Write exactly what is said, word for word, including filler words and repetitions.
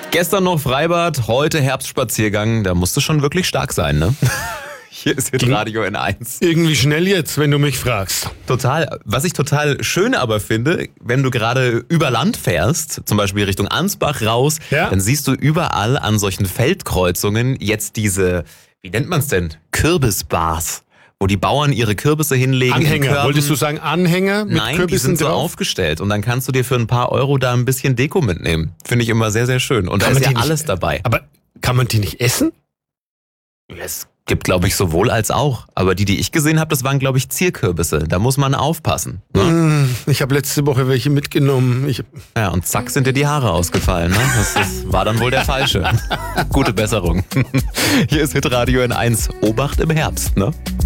Gestern noch Freibad, heute Herbstspaziergang. Da musst du schon wirklich stark sein, ne? Hier ist Hitradio N eins. Irgendwie schnell jetzt, wenn du mich fragst. Total. Was ich total schön aber finde, wenn du gerade über Land fährst, zum Beispiel Richtung Ansbach raus, Ja. dann siehst du überall an solchen Feldkreuzungen jetzt diese, wie nennt man es denn? Kürbisbars, wo die Bauern ihre Kürbisse hinlegen. in Anhänger, Körben. wolltest du sagen Anhänger mit Nein, die Kürbissen sind so drauf? aufgestellt und dann kannst du dir für ein paar Euro da ein bisschen Deko mitnehmen. Finde ich immer sehr, sehr schön. Und Kann da man ist ja die nicht- alles dabei. Aber kann man die nicht essen? Es gibt, glaube ich, sowohl als auch. Aber die, die ich gesehen habe, das waren, glaube ich, Zierkürbisse. Da muss man aufpassen. Ne? Mmh, ich habe letzte Woche welche mitgenommen. Ich, Ja, und zack sind dir die Haare ausgefallen. Ne? Das, das war dann wohl der falsche. Gute Besserung. Hier ist Hitradio N eins. Obacht im Herbst, ne?